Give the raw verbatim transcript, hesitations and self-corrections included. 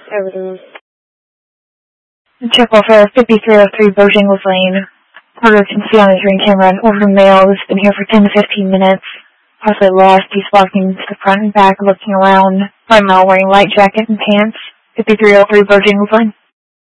Evidence. Check welfare fifty-three oh three Bojangles Lane. Porter can see on his ring camera an older male who's been here for ten to fifteen minutes. Possibly lost. He's walking to the front and back, looking around. One male wearing light jacket and pants. fifty-three oh three Bojangles Lane.